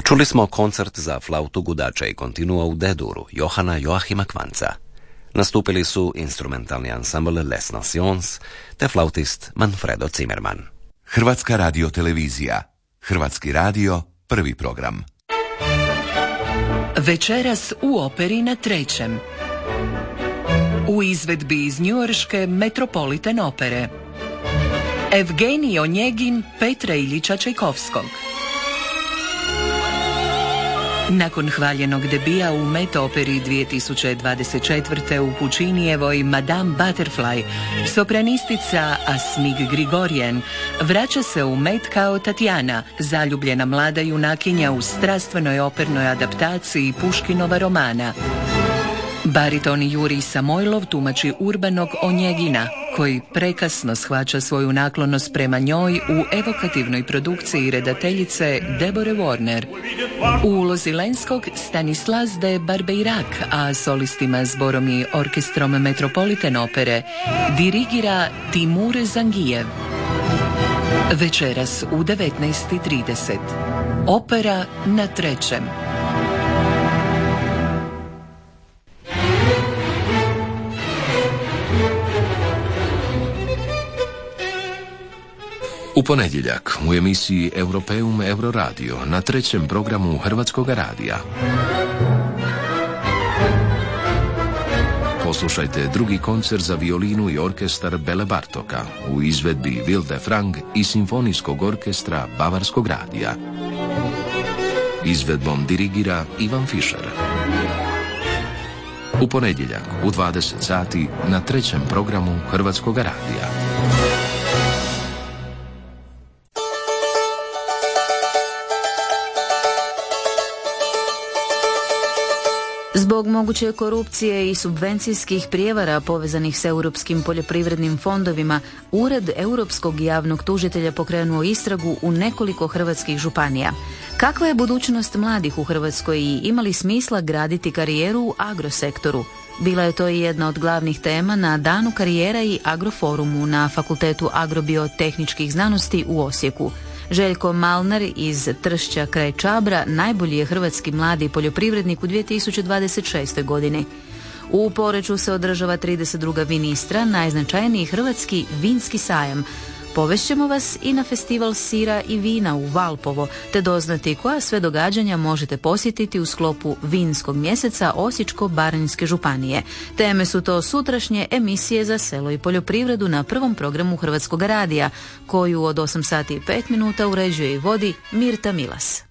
Čuli smo koncert za flautu gudača i kontinua u D-duru Johana Joachima Kvanca. Nastupili su instrumentalni ansambl Les Nations te flautist Manfredo Zimmermann. Hrvatska radiotelevizija. Hrvatski radio, prvi program. Večeras u operi na Trećem. U izvedbi iz njujorške Metropolitan opere. Evgenij Onjegin Petra Iljiča Čajkovskog. Nakon hvaljenog debija u Met operi 2024. u Pučinijevoj Madame Butterfly, sopranistica Asmik Grigorien vraća se u Met kao Tatjana, zaljubljena mlada junakinja u strastvenoj opernoj adaptaciji Puškinova romana. Bariton Jurij Samojlov tumači urbanog Onjegina, koji prekasno shvaća svoju naklonost prema njoj u evokativnoj produkciji redateljice Debore Warner. U ulozi Lenskog Stanislas de Barbeyrac, a solistima, zborom i orkestrom Metropolitan opere dirigira Timur Zangijev. Večeras u 19:30. Opera na Trećem. U ponedjeljak u emisiji Europeum Euroradio na Trećem programu Hrvatskog radija. Poslušajte drugi koncert za violinu i orkestar Bele Bartoka u izvedbi Wilde Frank i Simfonijskog orkestra Bavarskog radija. Izvedbom dirigira Ivan Fischer. U ponedjeljak u 20 sati na Trećem programu Hrvatskog radija. Zbog moguće korupcije i subvencijskih prijevara povezanih s europskim poljoprivrednim fondovima, Ured Europskog javnog tužitelja pokrenuo istragu u nekoliko hrvatskih županija. Kakva je budućnost mladih u Hrvatskoj i ima li smisla graditi karijeru u agrosektoru? Bila je to i jedna od glavnih tema na Danu karijera i agroforumu na Fakultetu agrobiotehničkih znanosti u Osijeku. Željko Malnar iz Tršća kraj Čabra najbolji je hrvatski mladi poljoprivrednik u 2026. godini. U Poreču se održava 32. Vinistra, najznačajniji hrvatski vinski sajam. Povešćemo vas i na festival sira i vina u Valpovo, te doznati koja sve događanja možete posjetiti u sklopu vinskog mjeseca Osječko-baranjske županije. Teme su to sutrašnje emisije za selo i poljoprivredu na prvom programu Hrvatskog radija, koju od 8 sati i 5 minuta uređuje i vodi Mirta Milas.